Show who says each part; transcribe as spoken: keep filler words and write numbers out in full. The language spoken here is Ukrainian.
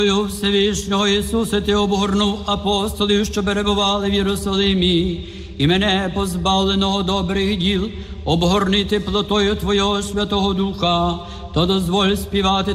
Speaker 1: Всевишнього Ісусе, Ти обгорнув апостолів, що перебували в Єрусалимі, і мене, позбавленого добрих діл, обгорни теплотою Твого Святого Духа, то дозволь співати